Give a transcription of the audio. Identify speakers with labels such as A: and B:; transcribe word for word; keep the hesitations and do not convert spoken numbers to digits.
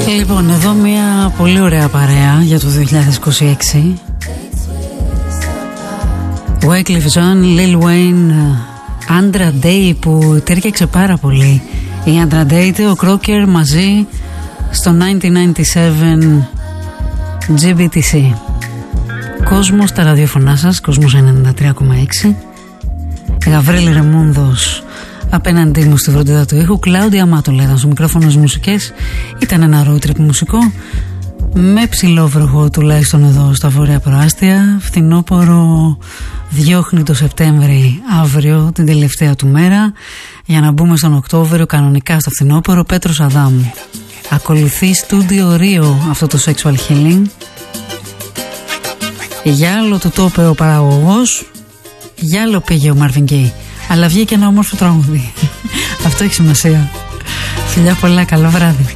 A: Λοιπόν, εδώ μια πολύ ωραία παρέα για το δύο χιλιάδες είκοσι έξι. Wyclef Jean, Lil Wayne, Andra Day, που τέριαξε πάρα πολύ. Η Andra Day, ο Crocker μαζί στο χίλια εννιακόσια ενενήντα επτά τζι μπι τι σι. Κόσμος στα ραδιοφωνά σας, Κόσμος ενενήντα τρία κόμμα έξι. Γαβρίλη Ρεμούνδος απέναντί μου στη φροντίδα του ήχου. Κλάουδια Μάτολα ήταν στο μικρόφωνο στις μουσικές. Ήταν ένα road trip μουσικό με ψηλό βροχό, τουλάχιστον εδώ στα βόρεια προάστια. Φθινόπορο διώχνει το Σεπτέμβρη αύριο, την τελευταία του μέρα, για να μπούμε στον Οκτώβριο κανονικά στο φθινόπορο. Πέτρος Αδάμου. Ακολουθεί Studio Rio αυτό το Sexual Healing. Για άλλο του το είπε ο παραγωγός, για άλλο πήγε ο Marvin Gaye, αλλά βγήκε ένα όμορφο τραγούδι. Αυτό έχει σημασία. Φιλιά πολλά, καλό βράδυ.